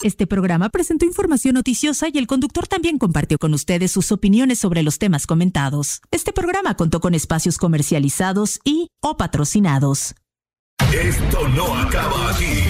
Este programa presentó información noticiosa y el conductor también compartió con ustedes sus opiniones sobre los temas comentados. Este programa contó con espacios comercializados y o patrocinados. Esto no acaba aquí.